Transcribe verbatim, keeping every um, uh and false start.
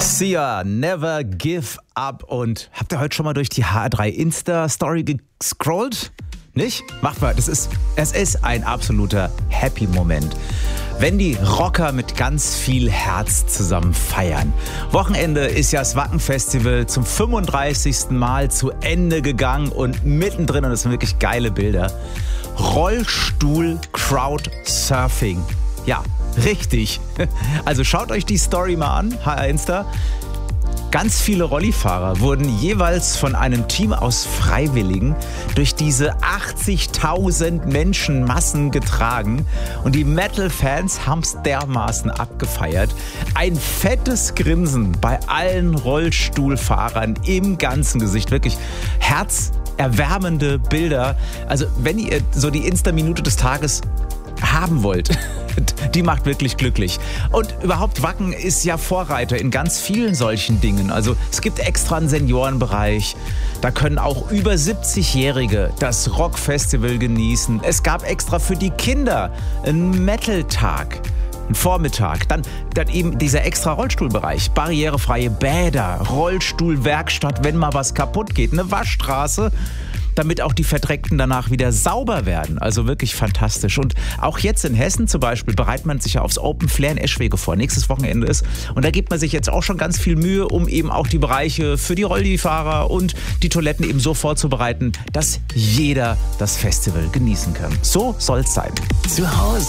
Sia, Never Give Up. Und habt ihr heute schon mal durch die H drei Insta-Story gescrollt? Nicht? Macht mal, das ist, es ist ein absoluter Happy-Moment. Wenn die Rocker mit ganz viel Herz zusammen feiern. Wochenende ist ja das Wacken-Festival zum fünfunddreißigsten Mal zu Ende gegangen und mittendrin, und das sind wirklich geile Bilder, Rollstuhl-Crowd-Surfing. Ja, richtig. Also schaut euch die Story mal an, H R Insta. Ganz viele Rollifahrer wurden jeweils von einem Team aus Freiwilligen durch diese achtzigtausend Menschenmassen getragen. Und die Metal-Fans haben es dermaßen abgefeiert. Ein fettes Grinsen bei allen Rollstuhlfahrern im ganzen Gesicht. Wirklich herzerwärmende Bilder. Also wenn ihr so die Insta-Minute des Tages haben wollt, die macht wirklich glücklich. Und überhaupt, Wacken ist ja Vorreiter in ganz vielen solchen Dingen. Also es gibt extra einen Seniorenbereich. Da können auch über siebzigjährige das Rockfestival genießen. Es gab extra für die Kinder einen Metal-Tag. Ein Vormittag, dann, dann eben dieser extra Rollstuhlbereich, barrierefreie Bäder, Rollstuhlwerkstatt, wenn mal was kaputt geht, eine Waschstraße, damit auch die Verdreckten danach wieder sauber werden. Also wirklich fantastisch. Und auch jetzt in Hessen zum Beispiel bereitet man sich ja aufs Open Flair in Eschwege vor. Nächstes Wochenende ist. Und da gibt man sich jetzt auch schon ganz viel Mühe, um eben auch die Bereiche für die Rollifahrer und die Toiletten eben so vorzubereiten, dass jeder das Festival genießen kann. So soll's sein. Zu Hause